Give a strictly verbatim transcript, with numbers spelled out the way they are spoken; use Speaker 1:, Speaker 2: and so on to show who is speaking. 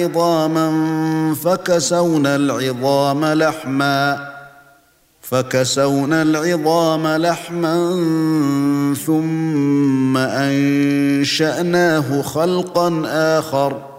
Speaker 1: عِظَامًا فَكَسَوْنَا الْعِظَامَ لَحْمًا فَكَسَوْنَا الْعِظَامَ لَحْمًا ثُمَّ أَنشَأْنَاهُ خَلْقًا آخَرَ